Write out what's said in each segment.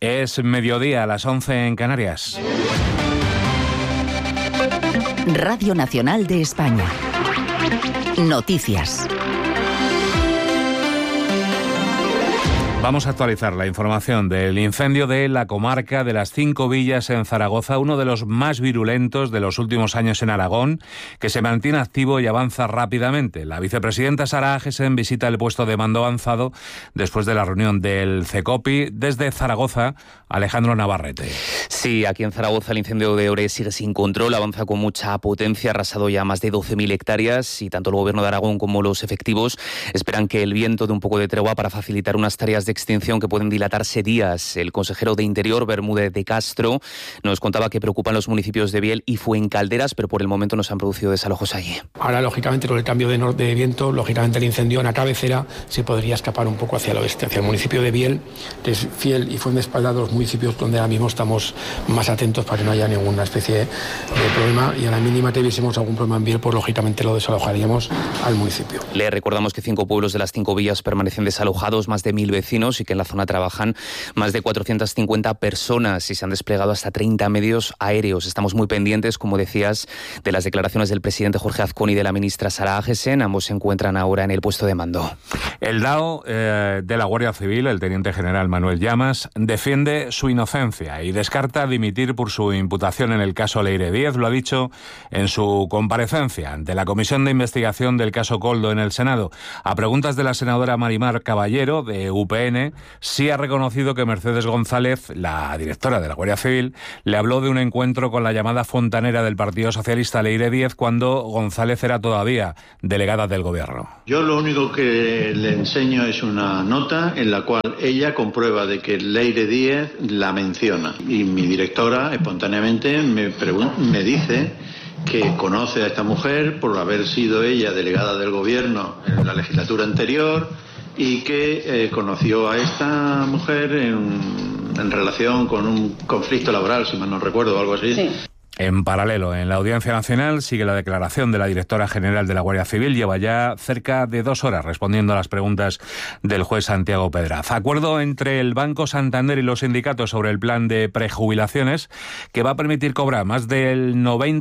Es mediodía, a las 11 en Canarias. Radio Nacional de España. Noticias. Vamos a actualizar la información del incendio de la comarca de las Cinco Villas en Zaragoza, uno de los más virulentos de los últimos años en Aragón, que se mantiene activo y avanza rápidamente. La vicepresidenta Sara Agesen visita el puesto de mando avanzado después de la reunión del CECOPI. Desde Zaragoza, Alejandro Navarrete. Sí, aquí en Zaragoza el incendio de Ore sigue sin control, avanza con mucha potencia, ha arrasado ya más de 12.000 hectáreas y tanto el Gobierno de Aragón como los efectivos esperan que el viento dé un poco de tregua para facilitar unas tareas de extinción que pueden dilatarse días. El consejero de Interior, Bermúdez de Castro, nos contaba que preocupan los municipios de Biel y Fuencalderas, pero por el momento no se han producido desalojos allí. Ahora, lógicamente, con el cambio de viento, lógicamente el incendio en la cabecera se podría escapar un poco hacia el oeste, hacia el municipio de Biel, Fiel y Fuenteespalda, los municipios donde ahora mismo estamos más atentos para que no haya ninguna especie de problema, y a la mínima que viésemos algún problema en Biel, pues lógicamente lo desalojaríamos al municipio. Le recordamos que 5 pueblos de las 5 villas permanecen desalojados, más de 1.000 vecinos, y que en la zona trabajan más de 450 personas y se han desplegado hasta 30 medios aéreos. Estamos muy pendientes, como decías, de las declaraciones del presidente Jorge Azcón y de la ministra Sara Agesen. Ambos se encuentran ahora en el puesto de mando. El DAO de la Guardia Civil, el teniente general Manuel Llamas, defiende su inocencia y descarta dimitir por su imputación en el caso Leire Díez. Lo ha dicho en su comparecencia ante la Comisión de Investigación del caso Koldo en el Senado. A preguntas de la senadora Marimar Caballero, de UPN, sí ha reconocido que Mercedes González, la directora de la Guardia Civil, le habló de un encuentro con la llamada fontanera del Partido Socialista Leire Díez cuando González era todavía delegada del Gobierno. Yo lo único que le enseño es una nota en la cual ella comprueba de que Leire Díez la menciona, y mi directora espontáneamente me dice que conoce a esta mujer por haber sido ella delegada del Gobierno en la legislatura anterior y que conoció a esta mujer en relación con un conflicto laboral, si mal no recuerdo, o algo así. Sí. En paralelo, en la Audiencia Nacional sigue la declaración de la directora general de la Guardia Civil. Lleva ya cerca de 2 horas respondiendo a las preguntas del juez Santiago Pedraz. Acuerdo entre el Banco Santander y los sindicatos sobre el plan de prejubilaciones que va a permitir cobrar más del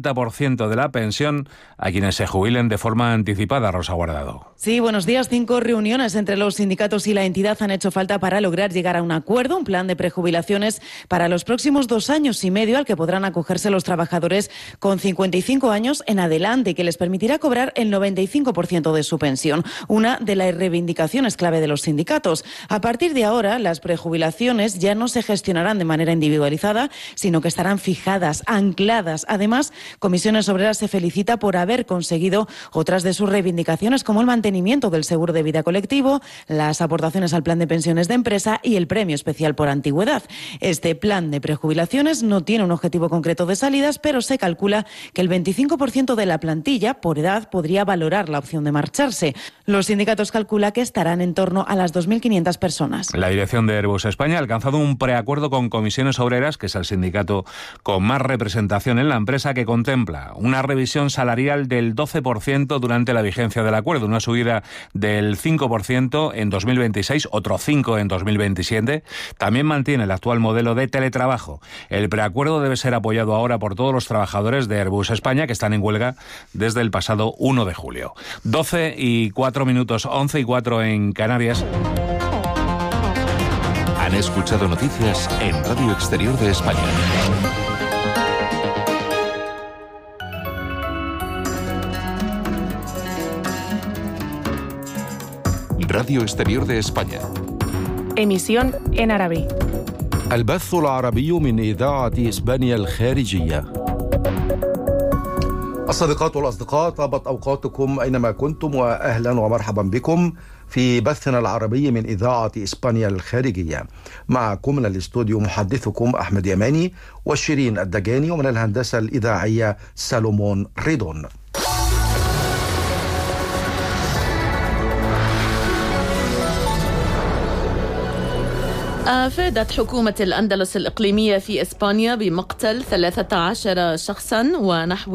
90% de la pensión a quienes se jubilen de forma anticipada. Rosa Guardado. Sí, buenos días. 5 reuniones entre los sindicatos y la entidad han hecho falta para lograr llegar a un acuerdo, un plan de prejubilaciones para los próximos 2 años y medio al que podrán acogerse los trabajadores con 55 años en adelante, que les permitirá cobrar el 95% de su pensión, una de las reivindicaciones clave de los sindicatos. A partir de ahora, las prejubilaciones ya no se gestionarán de manera individualizada, sino que estarán fijadas, ancladas. Además, Comisiones Obreras se felicita por haber conseguido otras de sus reivindicaciones, como el mantenimiento del seguro de vida colectivo, las aportaciones al plan de pensiones de empresa y el premio especial por antigüedad. Este plan de prejubilaciones no tiene un objetivo concreto de salidas, pero se calcula que el 25% de la plantilla por edad podría valorar la opción de marcharse. Los sindicatos calculan que estarán en torno a las 2.500 personas. La dirección de Airbus España ha alcanzado un preacuerdo con Comisiones Obreras, que es el sindicato con más representación en la empresa, que contempla una revisión salarial del 12% durante la vigencia del acuerdo, una subida del 5% en 2026, otro 5% en 2027. También mantiene el actual modelo de teletrabajo. El preacuerdo debe ser apoyado ahora por todos los trabajadores de Airbus España, que están en huelga desde el pasado 1 de julio. 12:04, 11:04 en Canarias. Han escuchado noticias en Radio Exterior de España. Radio Exterior de España. Emisión en árabe. البث العربي من إذاعة إسبانيا الخارجية. الصديقات والأصدقاء، طابت أوقاتكم أينما كنتم وأهلا ومرحبا بكم في بثنا العربي من إذاعة إسبانيا الخارجية. معكم من الاستوديو محدثكم أحمد يماني وشيرين الدجاني، ومن الهندسة الإذاعية سالومون ريدون. أفادت حكومة الأندلس الإقليمية في إسبانيا بمقتل 13 شخصا ونحو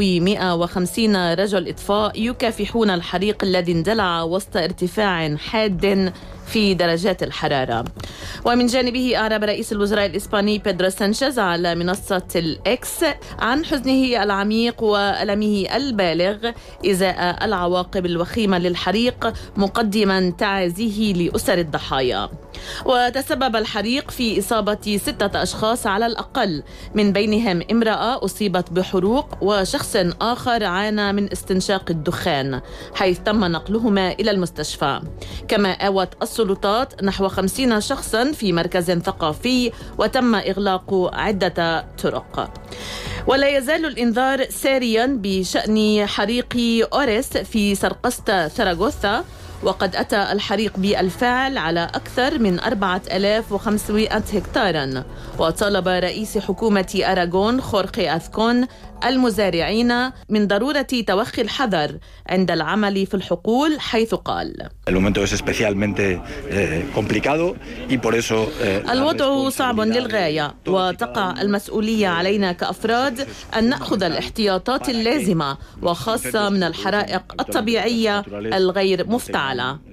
150 رجل إطفاء يكافحون الحريق الذي اندلع وسط ارتفاع حاد في درجات الحرارة. ومن جانبه أعرب رئيس الوزراء الإسباني بيدرو سانشيز على منصة الإكس عن حزنه العميق وألمه البالغ إزاء العواقب الوخيمة للحريق، مقدما تعازيه لأسر الضحايا. وتسبب الحريق في إصابة 6 أشخاص على الأقل، من بينهم امرأة أصيبت بحروق وشخص آخر عانى من استنشاق الدخان، حيث تم نقلهما إلى المستشفى. كما آوت السلطات نحو 50 شخصا في مركز ثقافي وتم إغلاق عدة طرق. ولا يزال الإنذار ساريا بشأن حريق أوريس في سرقستا ثراغوثا، وقد أتى الحريق بالفعل على أكثر من 4500 هكتارا. وطالب رئيس حكومة أراغون خورخي أثكون المزارعين من ضرورة توخي الحذر عند العمل في الحقول، حيث قال: الوضع صعب للغاية، وتقع المسؤولية علينا كأفراد أن نأخذ الاحتياطات اللازمة، وخاصة من الحرائق الطبيعية الغير مفتعلة.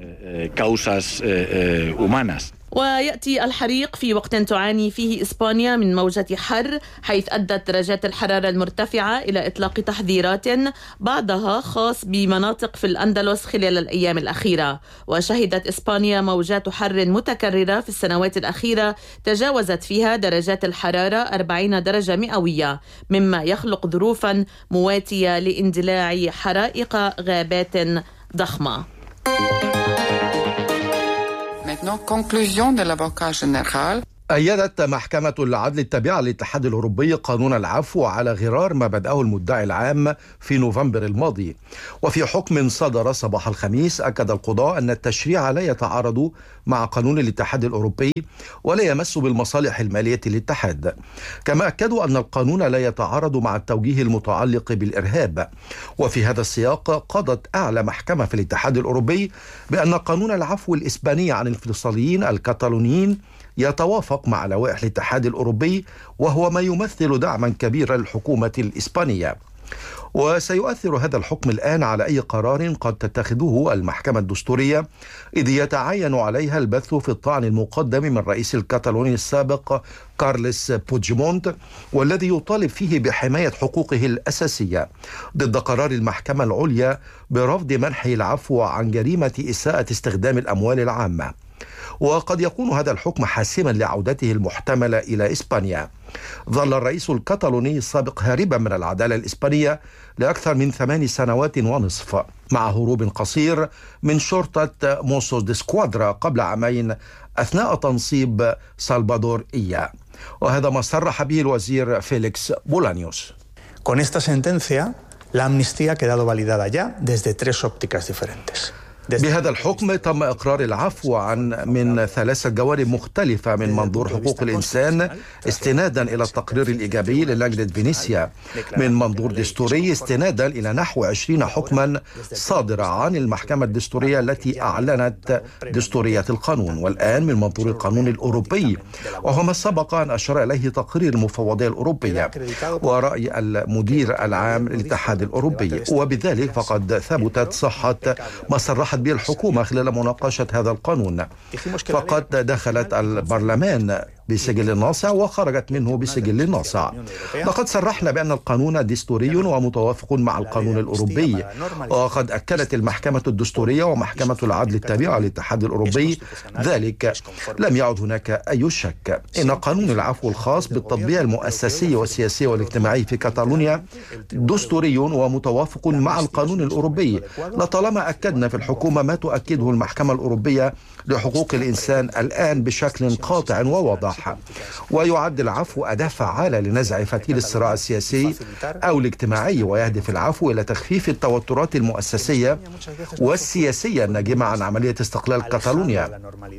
ويأتي الحريق في وقت تعاني فيه إسبانيا من موجة حر، حيث أدت درجات الحرارة المرتفعة إلى إطلاق تحذيرات، بعضها خاص بمناطق في الأندلس خلال الأيام الأخيرة. وشهدت إسبانيا موجات حر متكررة في السنوات الأخيرة تجاوزت فيها درجات الحرارة 40 درجة مئوية، مما يخلق ظروفا مواتية لاندلاع حرائق غابات ضخمة. أيدت محكمة العدل التابعة للاتحاد الأوروبي قانون العفو على غرار ما بدأه المدعي العام في نوفمبر الماضي. وفي حكم صدر صباح الخميس أكد القضاء أن التشريع لا يتعارض مع قانون الاتحاد الأوروبي ولا يمس بالمصالح المالية للاتحاد. كما أكدوا أن القانون لا يتعارض مع التوجيه المتعلق بالإرهاب. وفي هذا السياق قضت أعلى محكمة في الاتحاد الأوروبي بأن قانون العفو الإسباني عن الانفصاليين الكتالونيين يتوافق مع لوائح الاتحاد الأوروبي، وهو ما يمثل دعما كبيرا للحكومة الإسبانية. وسيؤثر هذا الحكم الآن على أي قرار قد تتخذه المحكمة الدستورية، إذ يتعين عليها البث في الطعن المقدم من رئيس الكتالوني السابق كارلس بوجمونت، والذي يطالب فيه بحماية حقوقه الأساسية ضد قرار المحكمة العليا برفض منحه العفو عن جريمة إساءة استخدام الأموال العامة. وقد يكون هذا الحكم حاسما لعودته المحتملة إلى إسبانيا. ظل الرئيس الكتالوني السابق هاربا من العدالة الإسبانية لأكثر من 8 سنوات ونصف، مع هروب قصير من شرطة موسوس دي سكوادرا قبل عامين أثناء تنصيب سلفادور إيا. وهذا ما صرح به الوزير فيليكس بولانيوس. Con esta sentencia, la amnistía ha quedado validada ya desde 3 ópticas diferentes. بهذا الحكم تم إقرار العفو من 3 جوانب مختلفة من منظور حقوق الإنسان، استنادا إلى التقرير الإيجابي للجنة فينيسيا، من منظور دستوري استنادا إلى نحو 20 حكما صادرة عن المحكمة الدستورية التي أعلنت دستورية القانون، والآن من منظور القانون الأوروبي، وهو ما سبق أن أشار إليه تقرير المفوضية الأوروبية ورأي المدير العام للاتحاد الأوروبي. وبذلك فقد ثبتت صحة ما صرح به الحكومة خلال مناقشة هذا القانون. فقد دخلت البرلمان بسجل ناصع وخرجت منه بسجل ناصع. لقد صرحنا بأن القانون دستوري ومتوافق مع القانون الأوروبي، وقد أكدت المحكمة الدستورية ومحكمة العدل التابعة للاتحاد الأوروبي ذلك. لم يعد هناك أي شك إن قانون العفو الخاص بالتطبيع المؤسسي والسياسي والاجتماعي في كاتالونيا دستوري ومتوافق مع القانون الأوروبي، لطالما أكدنا في الحكومة ما تؤكده المحكمة الأوروبية لحقوق الإنسان الآن بشكل قاطع وواضح. ويعد العفو أداة فعالة لنزع فتيل الصراع السياسي أو الاجتماعي، ويهدف العفو إلى تخفيف التوترات المؤسسية والسياسية الناجمة عن عملية استقلال كاتالونيا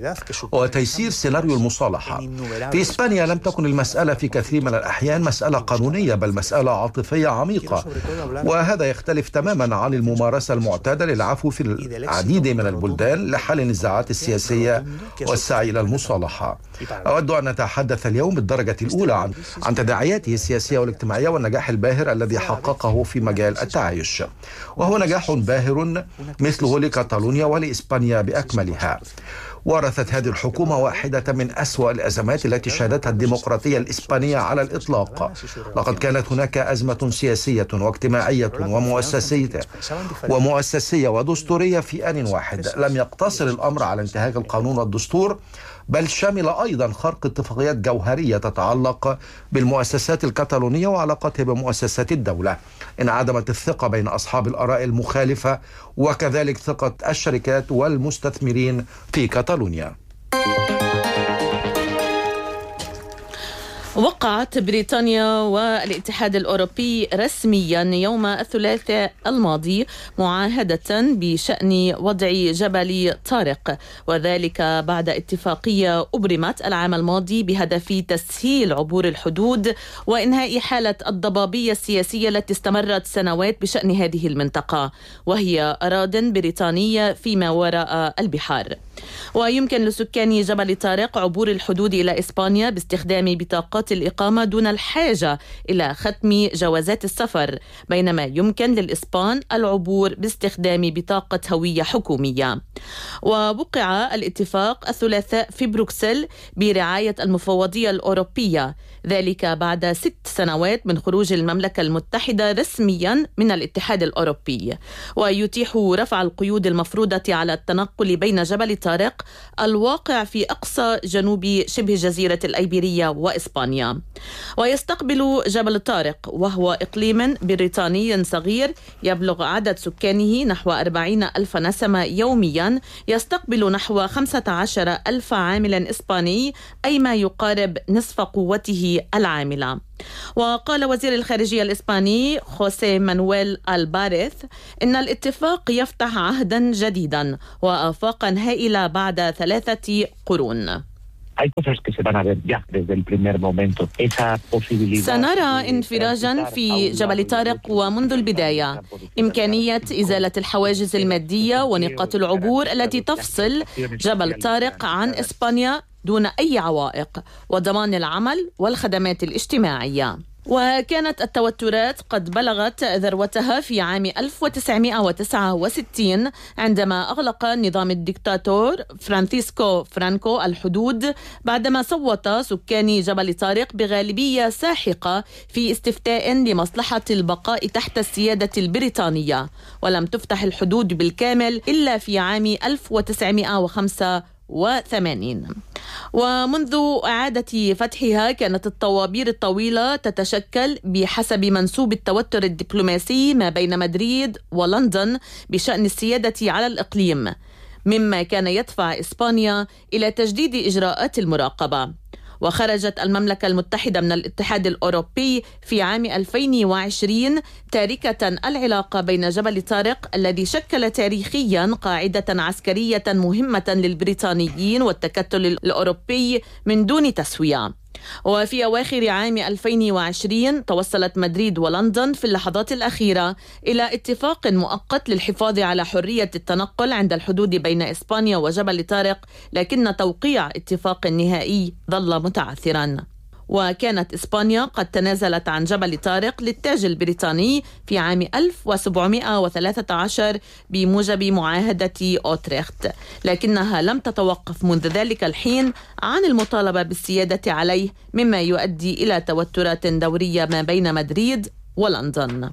وتيسير سيناريو المصالحة. في إسبانيا لم تكن المسألة في كثير من الأحيان مسألة قانونية، بل مسألة عاطفية عميقة، وهذا يختلف تماما عن الممارسة المعتادة للعفو في العديد من البلدان لحل النزاعات السياسية والسعي إلى المصالحة. أود أن أن نتحدث اليوم بالدرجة الأولى عن تداعياته السياسية والاجتماعية والنجاح الباهر الذي حققه في مجال التعايش، وهو نجاح باهر مثله لكاتالونيا ولإسبانيا بأكملها. ورثت هذه الحكومة واحدة من أسوأ الأزمات التي شهدتها الديمقراطية الإسبانية على الإطلاق. لقد كانت هناك أزمة سياسية واجتماعية ومؤسسية ودستورية في آن واحد. لم يقتصر الأمر على انتهاك القانون والدستور، بل شمل أيضا خرق اتفاقيات جوهرية تتعلق بالمؤسسات الكتالونية وعلاقتها بمؤسسات الدولة. انعدمت الثقة بين أصحاب الآراء المخالفة وكذلك ثقة الشركات والمستثمرين في كتالونيا. وقعت بريطانيا والاتحاد الأوروبي رسميا يوم الثلاثاء الماضي معاهدة بشأن وضع جبل طارق، وذلك بعد اتفاقية أبرمت العام الماضي بهدف تسهيل عبور الحدود وإنهاء حالة الضبابية السياسية التي استمرت سنوات بشأن هذه المنطقة، وهي أراضٍ بريطانية فيما وراء البحار. ويمكن لسكان جبل طارق عبور الحدود إلى إسبانيا باستخدام بطاقات الإقامة دون الحاجة إلى ختم جوازات السفر، بينما يمكن للإسبان العبور باستخدام بطاقة هوية حكومية. ووقع الاتفاق الثلاثاء في بروكسل برعاية المفوضية الأوروبية، ذلك بعد 6 سنوات من خروج المملكة المتحدة رسميا من الاتحاد الأوروبي، ويتيح رفع القيود المفروضة على التنقل بين جبل طارق الواقع في أقصى جنوب شبه جزيرة الأيبيرية وإسبانيا. ويستقبل جبل طارق، وهو إقليم بريطاني صغير يبلغ عدد سكانه نحو 40,000 نسمة يوميا، يستقبل نحو 15,000 عامل إسباني، أي ما يقارب نصف قوته العاملة. وقال وزير الخارجية الإسباني خوسيه مانويل الباريث إن الاتفاق يفتح عهدا جديدا وآفاقا هائلة بعد 3 قرون. سنرى انفراجا في جبل طارق ومنذ البداية، إمكانية إزالة الحواجز المادية ونقاط العبور التي تفصل جبل طارق عن إسبانيا دون أي عوائق، وضمان العمل والخدمات الاجتماعية. وكانت التوترات قد بلغت ذروتها في عام 1969 عندما أغلق نظام الدكتاتور فرانسيسكو فرانكو الحدود بعدما صوت سكان جبل طارق بغالبية ساحقة في استفتاء لمصلحة البقاء تحت السيادة البريطانية، ولم تفتح الحدود بالكامل إلا في عام 1985. ومنذ إعادة فتحها كانت الطوابير الطويلة تتشكل بحسب منسوب التوتر الدبلوماسي ما بين مدريد ولندن بشأن السيادة على الإقليم، مما كان يدفع إسبانيا إلى تجديد إجراءات المراقبة. وخرجت المملكة المتحدة من الاتحاد الأوروبي في عام 2020 تاركة العلاقة بين جبل طارق الذي شكل تاريخيا قاعدة عسكرية مهمة للبريطانيين والتكتل الأوروبي من دون تسوية. وفي أواخر عام 2020 توصلت مدريد ولندن في اللحظات الأخيرة إلى اتفاق مؤقت للحفاظ على حرية التنقل عند الحدود بين إسبانيا وجبل طارق، لكن توقيع اتفاق نهائي ظل متعثرا. وكانت إسبانيا قد تنازلت عن جبل طارق للتاج البريطاني في عام 1713 بموجب معاهدة أوتريخت، لكنها لم تتوقف منذ ذلك الحين عن المطالبة بالسيادة عليه، مما يؤدي إلى توترات دورية ما بين مدريد ولندن.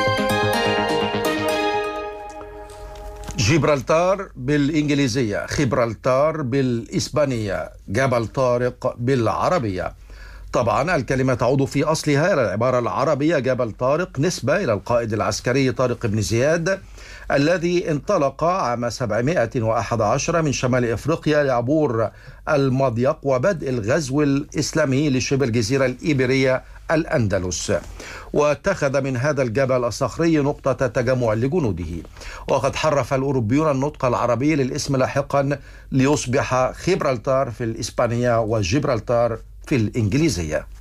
جبرالتار بالإنجليزية، خبرالتار بالإسبانية، جبل طارق بالعربية. طبعا الكلمة تعود في أصلها إلى العبارة العربية جبل طارق نسبة إلى القائد العسكري طارق بن زياد الذي انطلق عام 711 من شمال إفريقيا لعبور المضيق وبدء الغزو الإسلامي لشبه الجزيرة الإيبيرية الأندلس، واتخذ من هذا الجبل الصخري نقطة تجمع لجنوده. وقد حرف الأوروبيون النطق العربي للاسم لاحقا ليصبح خبرالتار في الإسبانية وجبرالتار في الإنجليزية.